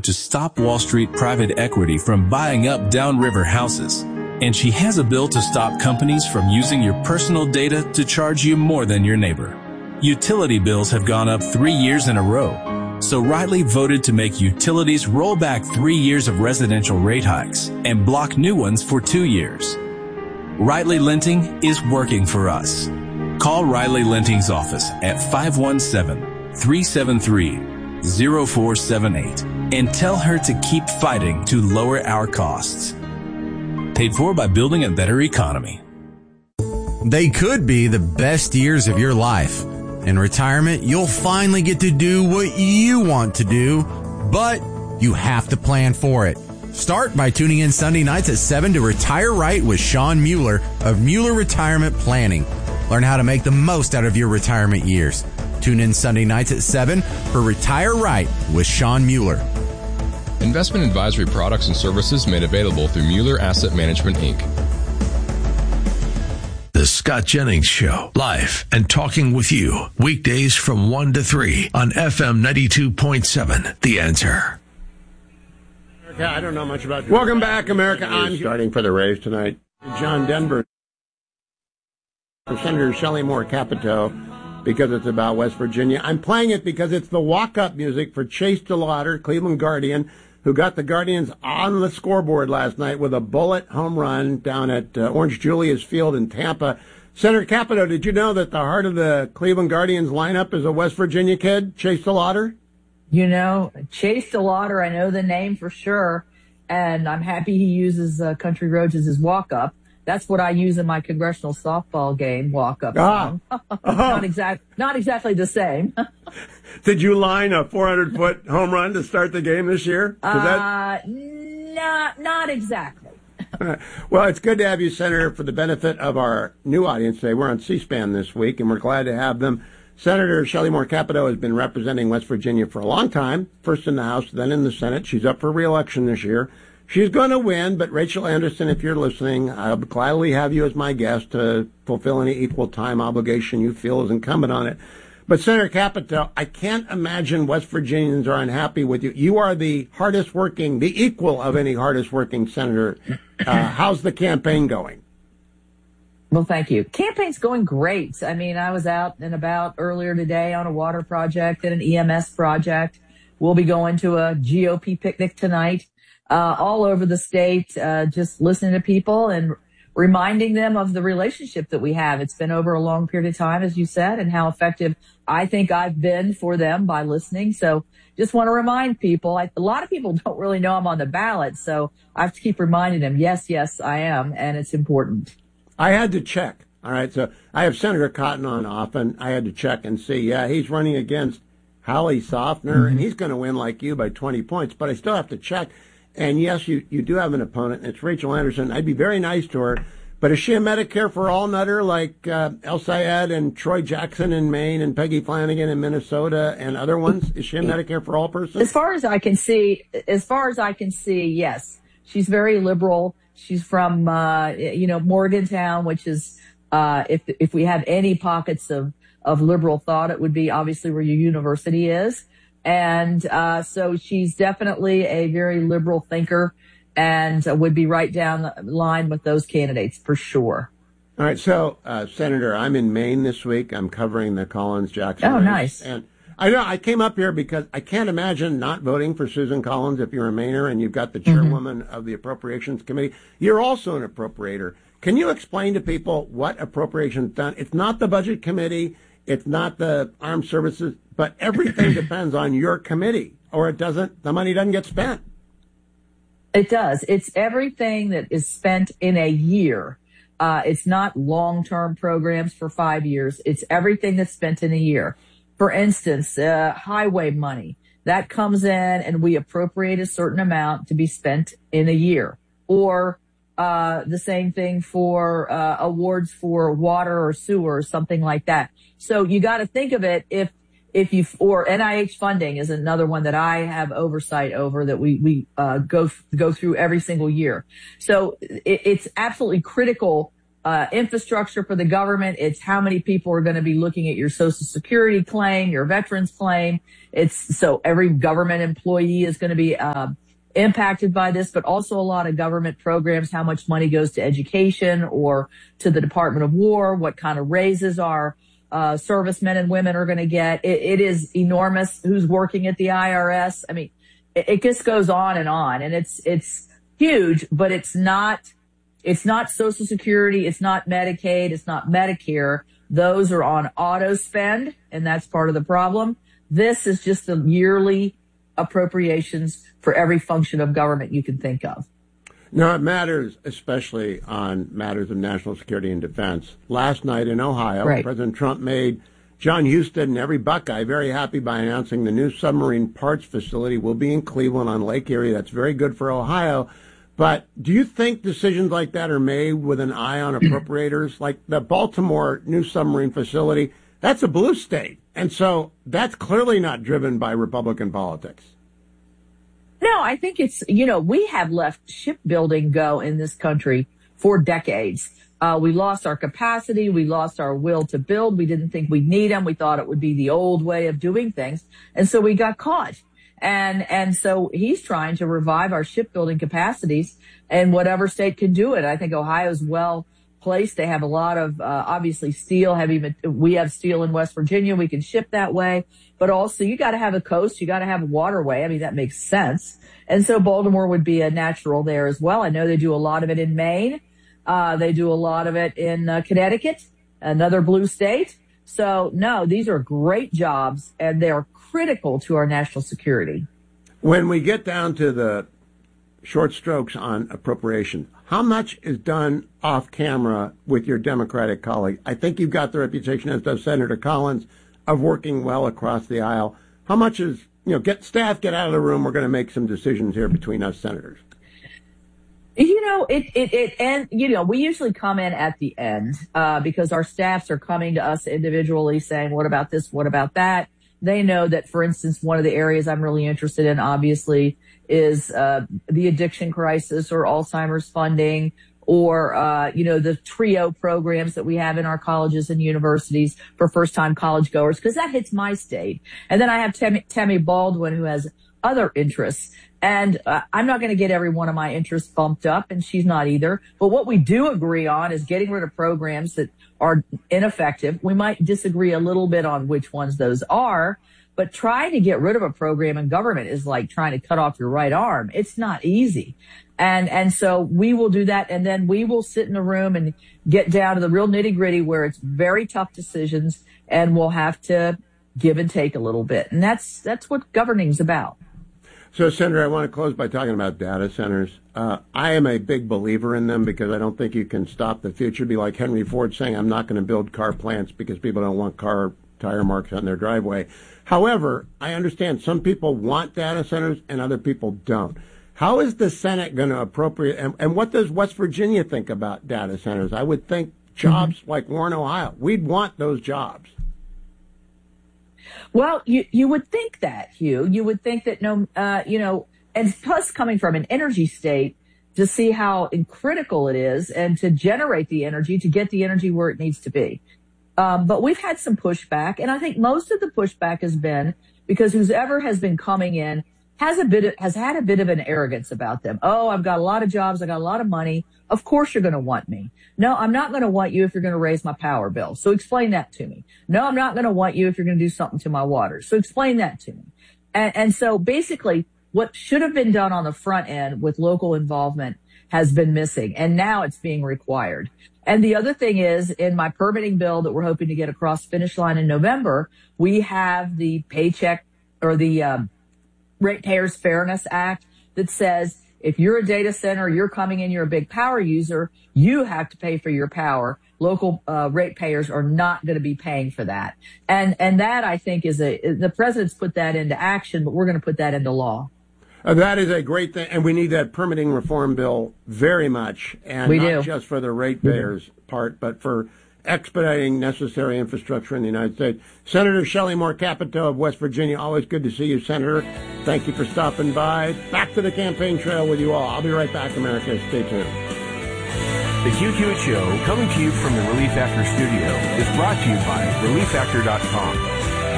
to stop Wall Street private equity from buying up downriver houses. And she has a bill to stop companies from using your personal data to charge you more than your neighbor. Utility bills have gone up 3 years in a row. So Riley voted to make utilities roll back 3 years of residential rate hikes and block new ones for 2 years. Riley Lenting is working for us. Call Riley Lenting's office at 517-373-0478 and tell her to keep fighting to lower our costs. Paid for by Building a Better Economy. They could be the best years of your life. In retirement, you'll finally get to do what you want to do, but you have to plan for it. Start by tuning in Sunday nights at 7 to Retire Right with Sean Mueller of Mueller Retirement Planning. Learn how to make the most out of your retirement years. Tune in Sunday nights at 7 for Retire Right with Sean Mueller. Investment advisory products and services made available through Mueller Asset Management, Inc. The Scott Jennings Show, live and talking with you. Weekdays from 1 to 3 on FM 92.7. The Answer. I don't know much about. Welcome back, America. I'm starting for the Rays tonight. John Denver, Senator Shelley Moore Capito, because it's about West Virginia. I'm playing it because it's the walk-up music for Chase DeLauder, Cleveland Guardian, who got the Guardians on the scoreboard last night with a bullet home run down at Orange Julius Field in Tampa. Senator Capito, did you know that the heart of the Cleveland Guardians lineup is a West Virginia kid, Chase DeLauder? You know, Chase DeLauder, I know the name for sure, and I'm happy he uses Country Roads as his walk-up. That's what I use in my congressional softball game, walk-up song. Not exactly the same. Did you line a 400-foot home run to start the game this year? Not exactly. Well, it's good to have you, Senator, for the benefit of our new audience today. We're on C-SPAN this week, and we're glad to have them. Senator Shelley Moore Capito has been representing West Virginia for a long time, first in the House, then in the Senate. She's up for re-election this year. She's going to win, but Rachel Anderson, if you're listening, I'll gladly have you as my guest to fulfill any equal time obligation you feel is incumbent on it. But Senator Capito, I can't imagine West Virginians are unhappy with you. You are the hardest working, the equal of any hardest working senator. How's the campaign going? Well, thank you. Campaign's going great. I mean, I was out and about earlier today on a water project and an EMS project. We'll be going to a GOP picnic tonight, all over the state, just listening to people and reminding them of the relationship that we have. It's been over a long period of time, as you said, and how effective I think I've been for them by listening. So just want to remind people, a lot of people don't really know I'm on the ballot, so I have to keep reminding them, yes, I am, and it's important. I had to check. All right, so I have Senator Cotton on often. I had to check and see. Yeah, he's running against Hallie Softner, and he's going to win like you by 20 points. But I still have to check. And yes, you do have an opponent, and it's Rachel Anderson. I'd be very nice to her. But is she a Medicare for All nutter like El Sayed and Troy Jackson in Maine and Peggy Flanagan in Minnesota and other ones? Is she a Medicare for All person? As far as I can see, yes. She's very liberal. She's from, Morgantown, which is, if we have any pockets of liberal thought, it would be obviously where your university is. And, so she's definitely a very liberal thinker and would be right down the line with those candidates for sure. All right. So, Senator, I'm in Maine this week. I'm covering the Collins-Jackson race. Nice. And I know I came up here because I can't imagine not voting for Susan Collins if you're a Mainer and you've got the chairwoman of the Appropriations Committee. You're also an appropriator. Can you explain to people what appropriations done? It's not the Budget Committee. It's not the Armed Services, but everything depends on your committee, or the money doesn't get spent. It does. It's everything that is spent in a year. It's not long-term programs for 5 years. It's everything that's spent in a year. For instance, highway money that comes in and we appropriate a certain amount to be spent in a year, or the same thing for awards for water or sewer or something like that. So you got to think of it or NIH funding is another one that I have oversight over that we go through every single year. So it's absolutely critical infrastructure for the government. It's how many people are going to be looking at your Social Security claim, your veterans claim. It's so every government employee is going to be impacted by this, but also a lot of government programs, how much money goes to education or to the Department of War, what kind of raises our servicemen and women are going to get. It is enormous. Who's working at the IRS? I mean, it just goes on, and it's huge, but it's not Social Security, it's not Medicaid, it's not Medicare. Those are on auto spend, and that's part of the problem. This is just the yearly appropriations for every function of government you can think of. No, it matters, especially on matters of national security and defense. Last night in Ohio, right, President Trump made John Huston and every Buckeye very happy by announcing the new submarine parts facility will be in Cleveland on Lake Erie. That's very good for Ohio. But do you think decisions like that are made with an eye on appropriators? Like the Baltimore new submarine facility, that's a blue state. And so that's clearly not driven by Republican politics. No, I think it's, we have left shipbuilding go in this country for decades. We lost our capacity. We lost our will to build. We didn't think we'd need them. We thought it would be the old way of doing things. And so we got caught. And so he's trying to revive our shipbuilding capacities, and whatever state can do it. I think Ohio's well placed. They have a lot of, obviously steel, we have steel in West Virginia. We can ship that way, but also you got to have a coast. You got to have a waterway. I mean, that makes sense. And so Baltimore would be a natural there as well. I know they do a lot of it in Maine. They do a lot of it in Connecticut, another blue state. So no, these are great jobs, and they're critical to our national security. When we get down to the short strokes on appropriation, how much is done off camera with your Democratic colleague? I think you've got the reputation, as does Senator Collins, of working well across the aisle. How much is, get out of the room. We're going to make some decisions here between us senators. We usually come in at the end, because our staffs are coming to us individually saying, what about this? What about that? They know that, for instance, one of the areas I'm really interested in, obviously, is the addiction crisis or Alzheimer's funding or, the TRIO programs that we have in our colleges and universities for first-time college goers, because that hits my state. And then I have Tammy Baldwin, who has other interests. And I'm not going to get every one of my interests bumped up, and she's not either. But what we do agree on is getting rid of programs that are ineffective. We might disagree a little bit on which ones those are, but trying to get rid of a program in government is like trying to cut off your right arm. It's not easy. And so we will do that, and then we will sit in a room and get down to the real nitty-gritty where it's very tough decisions, and we'll have to give and take a little bit. And that's what governing's about. So, Senator, I want to close by talking about data centers. I am a big believer in them because I don't think you can stop the future. It'd be like Henry Ford saying, I'm not going to build car plants because people don't want car tire marks on their driveway. However, I understand some people want data centers and other people don't. How is the Senate going to appropriate, and what does West Virginia think about data centers? I would think jobs like Warren, Ohio, we'd want those jobs. Well, you would think that, Hugh. You would think that and plus coming from an energy state, to see how critical it is and to generate the energy, to get the energy where it needs to be. But we've had some pushback, and I think most of the pushback has been because whoever has been coming in has had a bit of an arrogance about them. Oh, I've got a lot of jobs. I got a lot of money. Of course you're going to want me. No, I'm not going to want you if you're going to raise my power bill. So explain that to me. No, I'm not going to want you if you're going to do something to my water. So explain that to me. And so basically what should have been done on the front end with local involvement has been missing. And now it's being required. And the other thing is, in my permitting bill that we're hoping to get across the finish line in November, we have the paycheck or the Ratepayers Fairness Act that says if you're a data center, you're coming in, you're a big power user, you have to pay for your power. Local ratepayers are not going to be paying for that. And that, I think, the president's put that into action, but we're going to put that into law. That is a great thing, and we need that permitting reform bill very much, and not just for the ratepayers part, but for expediting necessary infrastructure in the United States. Senator Shelley Moore Capito of West Virginia, always good to see you, Senator. Thank you for stopping by. Back to the campaign trail with you all. I'll be right back, America. Stay tuned. The Hugh Hewitt Show, coming to you from the Relief Factor studio, is brought to you by ReliefFactor.com.